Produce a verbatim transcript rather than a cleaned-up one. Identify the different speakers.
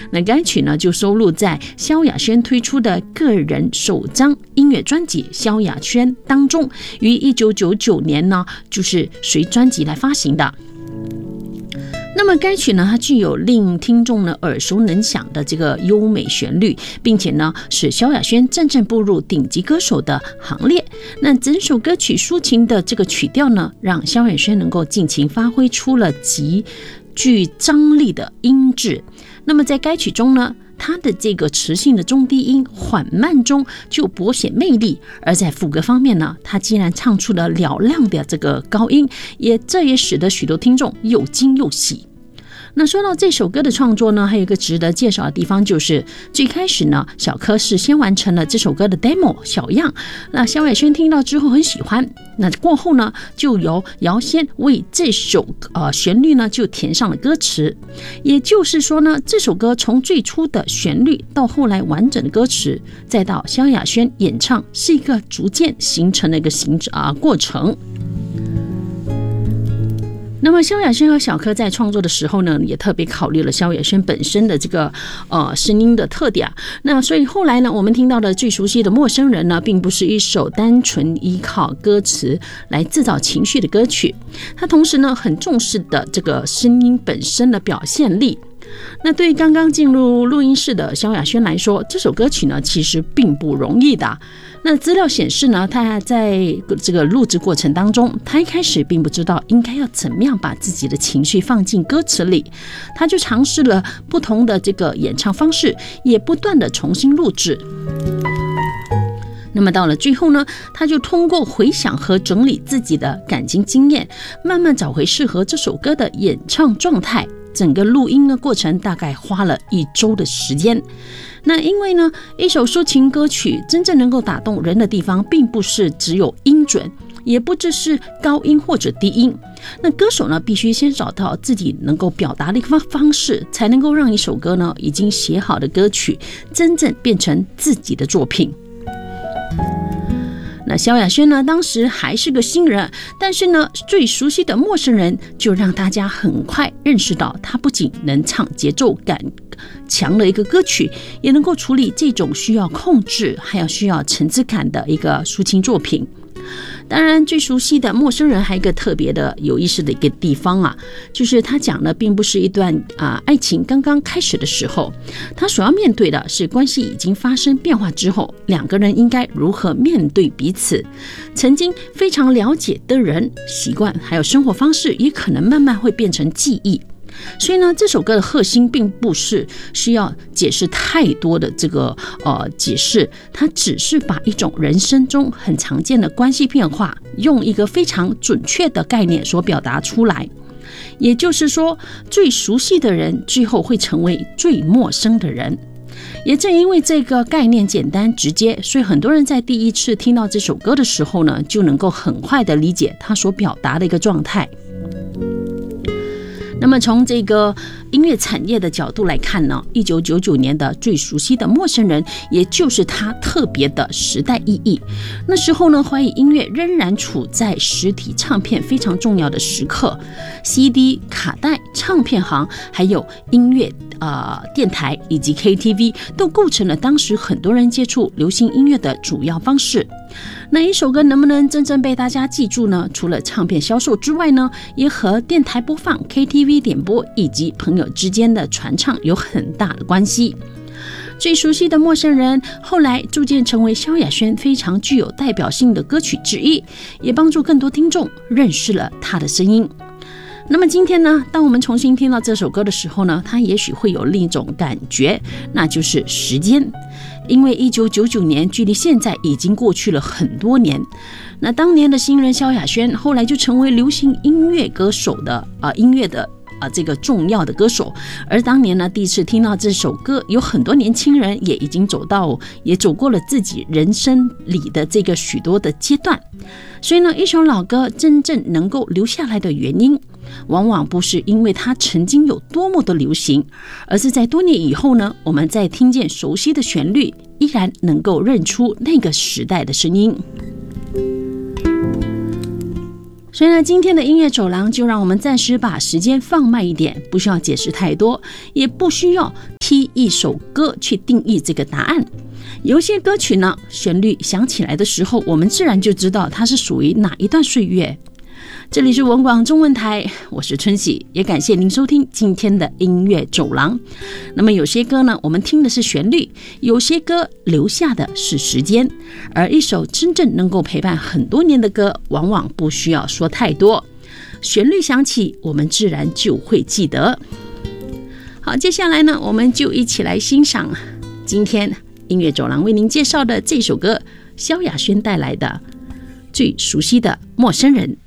Speaker 1: 那该曲呢就收录在萧亚轩推出的个人首张音乐专辑《萧亚轩》当中，于一九九九年呢就是随专辑来发行的。那么该曲呢，它具有令听众呢耳熟能详的这个优美旋律，并且呢使萧亚轩真正步入顶级歌手的行列。那整首歌曲抒情的这个曲调呢，让萧亚轩能够尽情发挥出了极具张力的音质。那么在该曲中呢，它的这个磁性的中低音缓慢中就颇显魅力，而在副歌方面呢，它竟然唱出了嘹亮的这个高音，也这也使得许多听众又惊又喜。那说到这首歌的创作呢，还有一个值得介绍的地方，就是最开始呢，小柯是先完成了这首歌的 demo 小样，那萧亚轩听到之后很喜欢，那过后呢，就由姚先为这首呃旋律呢就填上了歌词。也就是说呢，这首歌从最初的旋律到后来完整的歌词，再到萧亚轩演唱，是一个逐渐形成的一个形啊过程。那么萧亚轩和小柯在创作的时候呢，也特别考虑了萧亚轩本身的这个呃声音的特点。那所以后来呢，我们听到的最熟悉的陌生人呢，并不是一首单纯依靠歌词来制造情绪的歌曲，它同时呢很重视的这个声音本身的表现力。那对于刚刚进入录音室的萧亚轩来说，这首歌曲呢其实并不容易的。那资料显示呢，他在这个录制过程当中，他一开始并不知道应该要怎么样把自己的情绪放进歌词里，他就尝试了不同的这个演唱方式，也不断的重新录制。那么到了最后呢，他就通过回想和整理自己的感情经验，慢慢找回适合这首歌的演唱状态。整个录音的过程大概花了一周的时间。那因为呢，一首抒情歌曲真正能够打动人的地方，并不是只有音准，也不只是高音或者低音。那歌手呢，必须先找到自己能够表达的一个方式，才能够让一首歌呢已经写好的歌曲，真正变成自己的作品。那萧亚轩呢，当时还是个新人，但是呢，最熟悉的陌生人就让大家很快认识到，他不仅能唱节奏感强的一个歌曲，也能够处理这种需要控制还有需要层次感的一个抒情作品。当然最熟悉的陌生人还有一个特别的有意思的一个地方啊，就是他讲的并不是一段啊爱情刚刚开始的时候，他所要面对的是关系已经发生变化之后，两个人应该如何面对彼此。曾经非常了解的人、习惯还有生活方式，也可能慢慢会变成记忆。所以呢，这首歌的核心并不是需要解释太多的这个呃解释，它只是把一种人生中很常见的关系变化，用一个非常准确的概念所表达出来。也就是说，最熟悉的人最后会成为最陌生的人。也正因为这个概念简单直接，所以很多人在第一次听到这首歌的时候呢，就能够很快的理解它所表达的一个状态。那么从这个音乐产业的角度来看呢，一九九九年的最熟悉的陌生人，也就是它特别的时代意义。那时候呢，华语音乐仍然处在实体唱片非常重要的时刻， C D、卡带、唱片行，还有音乐呃电台以及 K T V 都构成了当时很多人接触流行音乐的主要方式。那一首歌能不能真正被大家记住呢？除了唱片销售之外呢，也和电台播放、K T V 点播以及朋友之间的传唱有很大的关系。最熟悉的陌生人后来逐渐成为萧亚轩非常具有代表性的歌曲之一，也帮助更多听众认识了他的声音。那么今天呢，当我们重新听到这首歌的时候呢，它也许会有另一种感觉，那就是时间。因为一九九九年距离现在已经过去了很多年，那当年的新人萧亚轩后来就成为流行音乐歌手的啊、呃、音乐的啊、呃、这个重要的歌手。而当年呢，第一次听到这首歌，有很多年轻人也已经走到也走过了自己人生里的这个许多的阶段。所以呢，一首老歌真正能够留下来的原因，往往不是因为它曾经有多么的流行，而是在多年以后呢，我们再听见熟悉的旋律，依然能够认出那个时代的声音。所以呢，今天的音乐走廊就让我们暂时把时间放慢一点，不需要解释太多，也不需要替一首歌去定义这个答案。有些歌曲呢，旋律响起来的时候，我们自然就知道它是属于哪一段岁月。这里是文广中文台，我是春喜，也感谢您收听今天的音乐走廊。那么有些歌呢，我们听的是旋律，有些歌留下的是时间，而一首真正能够陪伴很多年的歌，往往不需要说太多，旋律响起，我们自然就会记得。好，接下来呢，我们就一起来欣赏今天音乐走廊为您介绍的这首歌，萧亚轩带来的最熟悉的陌生人。